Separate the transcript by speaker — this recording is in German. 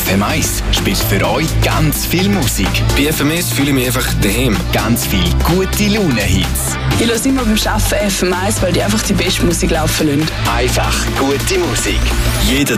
Speaker 1: FM1 spielt für euch ganz viel Musik.
Speaker 2: Bei FM1 fühle ich mich einfach daheim.
Speaker 1: Ganz viel gute Laune-Hits.
Speaker 3: Ich höre immer beim Arbeiten FM1, weil die einfach die beste Musik laufen lassen.
Speaker 1: Einfach gute Musik. Jeden